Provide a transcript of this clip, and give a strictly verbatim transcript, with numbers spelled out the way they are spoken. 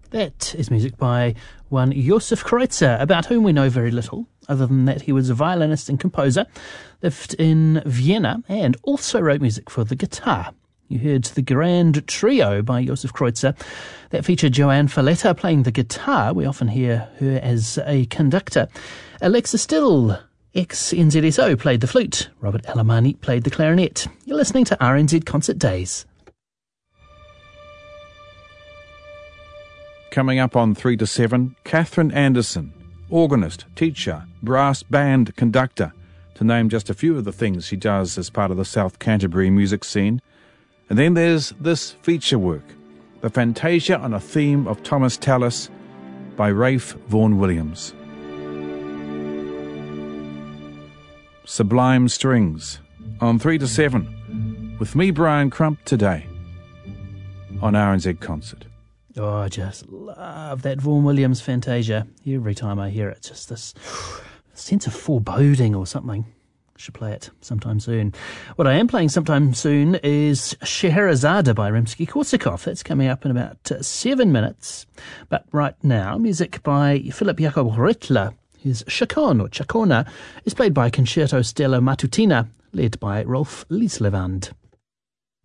That is music by one Josef Kreutzer, about whom we know very little, other than that he was a violinist and composer, lived in Vienna, and also wrote music for the guitar. You heard the Grand Trio by Josef Kreutzer. That featured Joanne Falletta playing the guitar. We often hear her as a conductor. Alexa Still, ex-N Z S O, played the flute. Robert Alamani played the clarinet. You're listening to R N Z Concert Days. Coming up on three to seven, Catherine Anderson, organist, teacher, brass band conductor, to name just a few of the things she does as part of the South Canterbury music scene. And then there's this feature work, the Fantasia on a Theme of Thomas Tallis by Rafe Vaughan Williams. Sublime Strings on three to seven with me, Brian Crump, today on R N Z Concert. Oh, I just love that Vaughan Williams Fantasia. Every time I hear it, just this sense of foreboding or something. I should play it sometime soon. What I am playing sometime soon is Scheherazade by Rimsky-Korsakov. That's coming up in about uh, seven minutes. But right now, music by Philip Jakob Rittler. His Chacon, or Chacona, is played by Concerto Stella Matutina, led by Rolf Lieslevand.